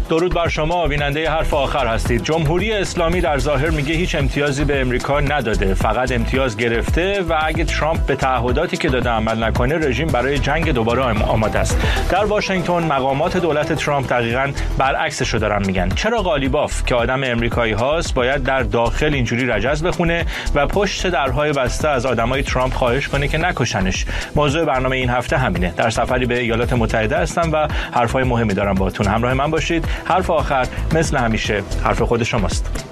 درود بر شما، بیننده حرف آخر هستید. جمهوری اسلامی در ظاهر میگه هیچ امتیازی به امریکا نداده، فقط امتیاز گرفته و اگه ترامپ به تعهداتی که داده عمل نکنه رژیم برای جنگ دوباره آماده است. در واشنگتن مقامات دولت ترامپ دقیقاً برعکسش رو دارن میگن. چرا قالیباف که آدم امریکایی هاست باید در داخل اینجوری رجز بخونه و پشت درهای بسته از آدمای ترامپ خواهش کنه که نکشنش؟ موضوع برنامه این هفته همینه. در سفری به ایالات متحده هستم و حرفای مهمی دارم باهاتون. همراه من باشید. حرف آخر مثل همیشه حرف خود شماست.